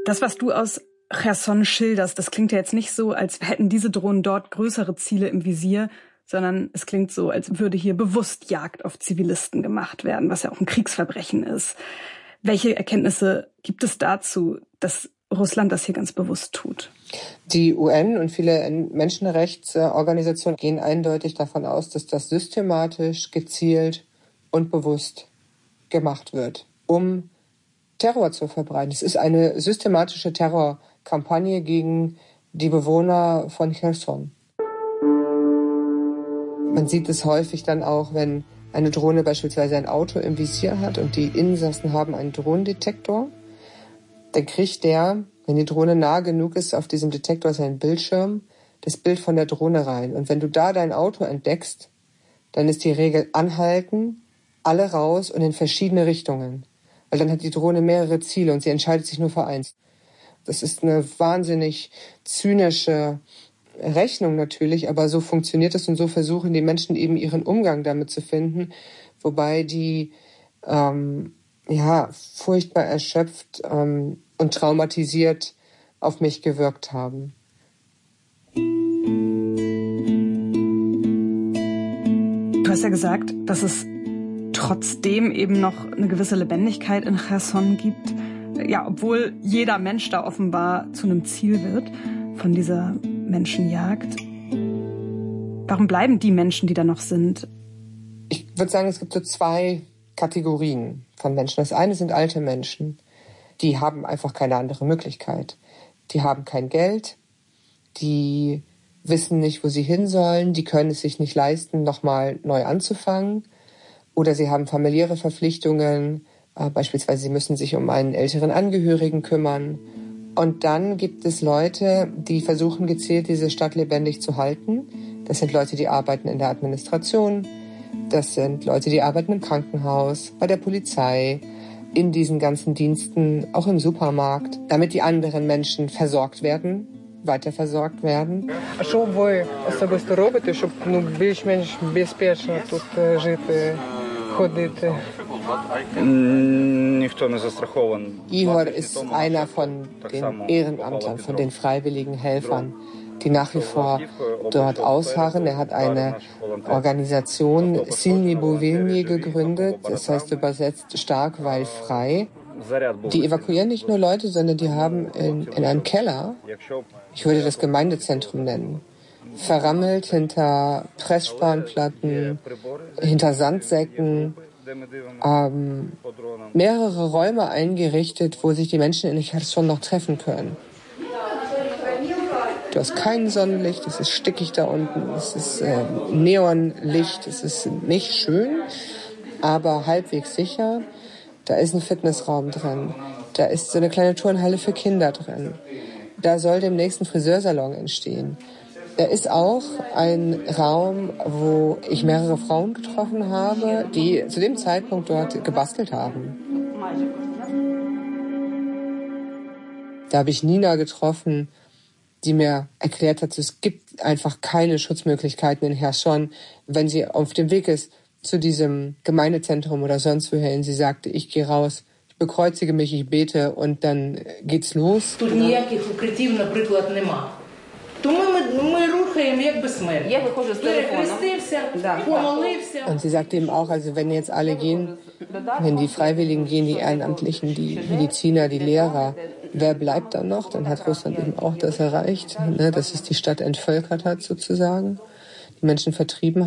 Das, was du aus Cherson schilderst, das klingt ja jetzt nicht so, als hätten diese Drohnen dort größere Ziele im Visier, sondern es klingt so, als würde hier bewusst Jagd auf Zivilisten gemacht werden, was ja auch ein Kriegsverbrechen ist. Welche Erkenntnisse gibt es dazu, dass Russland das hier ganz bewusst tut? Die UN und viele Menschenrechtsorganisationen gehen eindeutig davon aus, dass das systematisch, gezielt und bewusst gemacht wird, um Terror zu verbreiten. Es ist eine systematische Terrorkampagne gegen die Bewohner von Cherson. Man sieht es häufig dann auch, wenn eine Drohne beispielsweise ein Auto im Visier hat und die Insassen haben einen Drohnendetektor. Dann kriegt der, wenn die Drohne nah genug ist, auf diesem Detektor ist ein Bildschirm, das Bild von der Drohne rein. Und wenn du da dein Auto entdeckst, dann ist die Regel anhalten, alle raus und in verschiedene Richtungen. Weil dann hat die Drohne mehrere Ziele und sie entscheidet sich nur für eins. Das ist eine wahnsinnig zynische Rechnung natürlich, aber so funktioniert es und so versuchen die Menschen eben ihren Umgang damit zu finden, wobei die furchtbar erschöpft und traumatisiert auf mich gewirkt haben. Du hast ja gesagt, dass es trotzdem eben noch eine gewisse Lebendigkeit in Cherson gibt. Ja, obwohl jeder Mensch da offenbar zu einem Ziel wird von dieser Menschenjagd. Warum bleiben die Menschen, die da noch sind? Ich würde sagen, es gibt so zwei Kategorien von Menschen. Das eine sind alte Menschen. Die haben einfach keine andere Möglichkeit. Die haben kein Geld. Die wissen nicht, wo sie hin sollen. Die können es sich nicht leisten, nochmal neu anzufangen. Oder sie haben familiäre Verpflichtungen. Beispielsweise, sie müssen sich um einen älteren Angehörigen kümmern. Und dann gibt es Leute, die versuchen gezielt, diese Stadt lebendig zu halten. Das sind Leute, die arbeiten in der Administration. Das sind Leute, die arbeiten im Krankenhaus, bei der Polizei, in diesen ganzen Diensten, auch im Supermarkt, damit die anderen Menschen versorgt werden, weiter versorgt werden. Що ви особисто робите, щоб більш-менш безпечно тут жити, ходити? Ihor ist einer von den Ehrenamtlern, von den freiwilligen Helfern, die nach wie vor dort ausharren. Er hat eine Organisation Silni Bovilni gegründet, das heißt übersetzt stark, weil frei. Die evakuieren nicht nur Leute, sondern die haben in einem Keller, ich würde das Gemeindezentrum nennen, verrammelt hinter Pressspanplatten, hinter Sandsäcken, mehrere Räume eingerichtet, wo sich die Menschen in Cherson noch treffen können. Du hast kein Sonnenlicht, es ist stickig da unten, es ist Neonlicht, es ist nicht schön, aber halbwegs sicher. Da ist ein Fitnessraum drin, da ist so eine kleine Turnhalle für Kinder drin. Da soll demnächst ein Friseursalon entstehen. Da ist auch ein Raum, wo ich mehrere Frauen getroffen habe, die zu dem Zeitpunkt dort gebastelt haben. Da habe ich Nina getroffen, die mir erklärt hat, es gibt einfach keine Schutzmöglichkeiten in Cherson, wenn sie auf dem Weg ist zu diesem Gemeindezentrum oder sonst wohin. Sie sagte, ich gehe raus, ich bekreuzige mich, ich bete und dann geht's los. Und sie sagte eben auch, also wenn jetzt alle gehen, wenn die Freiwilligen gehen, die Ehrenamtlichen, die Mediziner, die Lehrer, wer bleibt dann noch? Dann hat Russland eben auch das erreicht, ne, dass es die Stadt entvölkert hat sozusagen, die Menschen vertrieben